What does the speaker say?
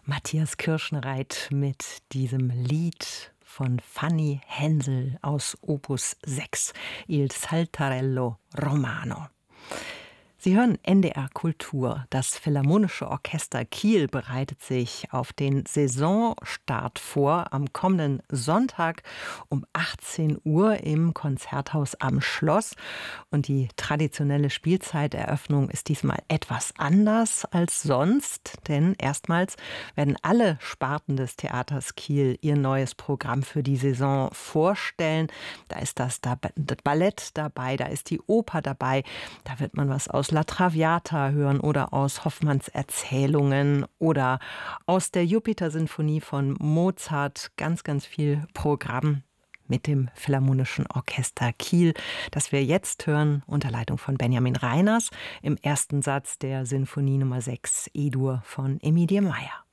Matthias Kirschenreit mit diesem Lied von Fanny Hensel aus Opus 6, Il Saltarello Romano. Sie hören NDR Kultur. Das Philharmonische Orchester Kiel bereitet sich auf den Saisonstart vor am kommenden Sonntag um 18 Uhr im Konzerthaus am Schloss. Und die traditionelle Spielzeiteröffnung ist diesmal etwas anders als sonst, denn erstmals werden alle Sparten des Theaters Kiel ihr neues Programm für die Saison vorstellen. Da ist das Ballett dabei, da ist die Oper dabei, da wird man was aus La Traviata hören oder aus Hoffmanns Erzählungen oder aus der Jupiter-Sinfonie von Mozart. Ganz, ganz viel Programm mit dem Philharmonischen Orchester Kiel, das wir jetzt hören unter Leitung von Benjamin Reiners im ersten Satz der Sinfonie Nummer 6 E-Dur von Emilie Meier.